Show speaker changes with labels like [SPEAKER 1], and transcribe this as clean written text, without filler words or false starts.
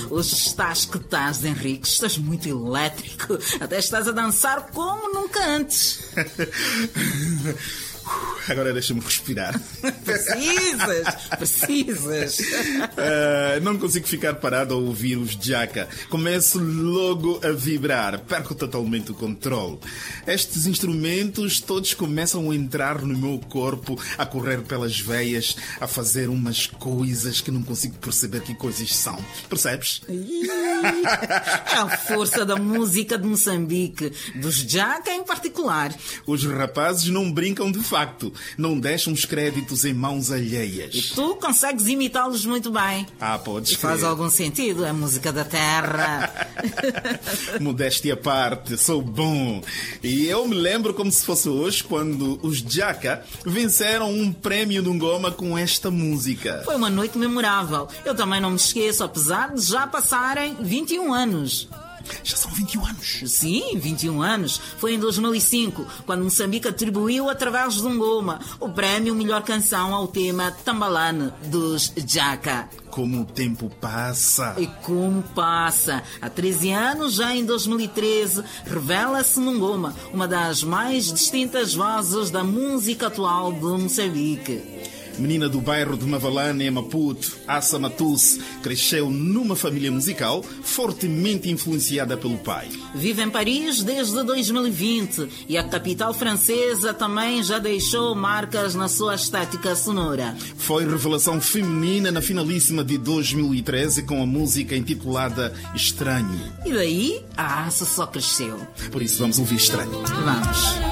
[SPEAKER 1] Hoje estás que estás, Henrique. Estás muito elétrico. Até estás a dançar como nunca antes.
[SPEAKER 2] Agora deixa-me respirar.
[SPEAKER 1] Precisas.
[SPEAKER 2] Não consigo ficar parado a ouvir os Jaka. Começo logo a vibrar. Perco totalmente o controle. Estes instrumentos todos começam a entrar no meu corpo, a correr pelas veias, a fazer umas coisas que não consigo perceber que coisas são. Percebes?
[SPEAKER 1] É a força da música de Moçambique, dos Jaka em particular.
[SPEAKER 2] Os rapazes não brincam de facto. Não deixam os créditos em mãos alheias.
[SPEAKER 1] E tu consegues imitá-los muito bem.
[SPEAKER 2] Podes crer.
[SPEAKER 1] Faz algum sentido, é música da terra.
[SPEAKER 2] Modéstia à parte, sou bom. E eu me lembro como se fosse hoje, quando os Jaka venceram um prémio no Ngoma com esta música.
[SPEAKER 1] Foi uma noite memorável. Eu também não me esqueço, apesar de já passarem 21 anos.
[SPEAKER 2] Já são 21 anos.
[SPEAKER 1] Sim, 21 anos. Foi em 2005, quando Moçambique atribuiu, através de Ngoma, o prémio Melhor Canção ao tema Tambalane, dos Jaka.
[SPEAKER 2] Como o tempo passa.
[SPEAKER 1] E como passa. Há 13 anos, já em 2013, revela-se Ngoma, uma das mais distintas vozes da música atual de Moçambique.
[SPEAKER 2] Menina do bairro de Mavalane, em Maputo, Assa Matusse, cresceu numa família musical fortemente influenciada pelo pai.
[SPEAKER 1] Vive em Paris desde 2020 e a capital francesa também já deixou marcas na sua estética sonora.
[SPEAKER 2] Foi revelação feminina na finalíssima de 2013 com a música intitulada Estranho.
[SPEAKER 1] E daí, a Assa só cresceu.
[SPEAKER 2] Por isso vamos ouvir Estranho.
[SPEAKER 1] Vamos.